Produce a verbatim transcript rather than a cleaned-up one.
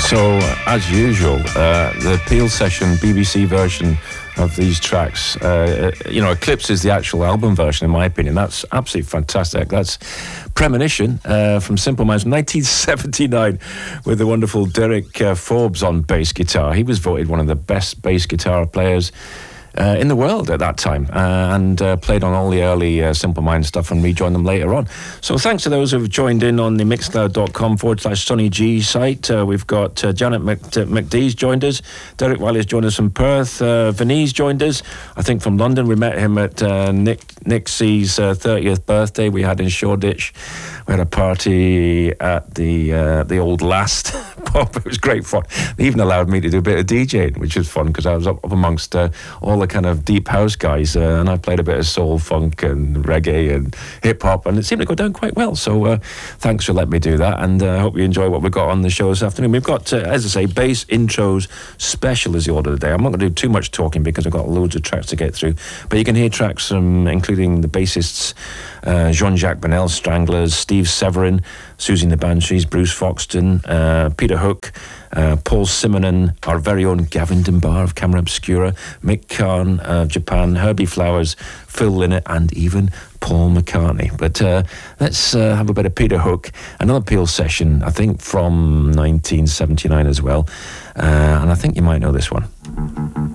So, as usual, uh, the Peel Session B B C version of these tracks, uh, you know, eclipses the actual album version, in my opinion. That's absolutely fantastic. That's Premonition uh, from Simple Minds from nineteen seventy-nine with the wonderful Derek uh, Forbes on bass guitar. He was voted one of the best bass guitar players Uh, in the world at that time, uh, and uh, played on all the early uh, Simple Minds stuff and rejoined them later on. So thanks to those who've joined in on the mixcloud.com forward slash Sonny G site. Uh, we've got uh, Janet Mc- McDee's joined us, Derek Wiley's joined us from Perth, uh, Vinny's joined us, I think from London. We met him at uh, Nick Nick C's uh, thirtieth birthday we had in Shoreditch. We had a party at the uh, the old Last pub. It was great fun. They even allowed me to do a bit of DJing, which was fun because I was up, up amongst uh, all the kind of deep house guys, uh, and I played a bit of soul, funk, and reggae and hip hop, and it seemed to go down quite well. So uh, thanks for letting me do that, and I uh, hope you enjoy what we've got on the show this afternoon. We've got, uh, as I say, bass intros special is the order of the day. I'm not going to do too much talking because I've got loads of tracks to get through, but you can hear tracks from including the bassists uh, Jean-Jacques Bonnel, Stranglers, Steve Severin, Susie and the Banshees, Bruce Foxton, uh, Peter Hook, uh, Paul Simonon, our very own Gavin Dunbar of Camera Obscura, Mick Kahn of Japan, Herbie Flowers, Phil Lynott, and even Paul McCartney. But uh, let's uh, have a bit of Peter Hook, another Peel session, I think from nineteen seventy-nine as well, uh, and I think you might know this one.